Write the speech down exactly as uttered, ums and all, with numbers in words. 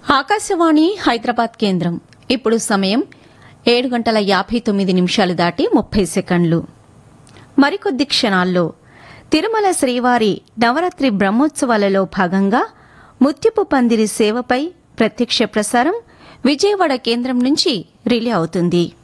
ఆకాశవాణి హైదరాబాద్ కేంద్రం. ఇప్పుడు సమయం ఏడు గంటల యాభై తొమ్మిది నిమిషాలు దాటి ముప్పై సెకండ్లు. మరికొద్ది క్షణాల్లో తిరుమల శ్రీవారి నవరాత్రి బ్రహ్మోత్సవాలలో భాగంగా ముత్యపు పందిరి సేవపై ప్రత్యక్ష ప్రసారం విజయవాడ కేంద్రం నుంచి రిలే అవుతుంది.